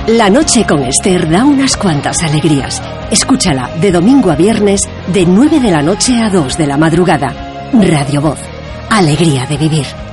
La noche con Esther da unas cuantas alegrías. Escúchala de domingo a viernes de 9 de la noche a 2 de la madrugada. Radio Voz. Alegría de vivir.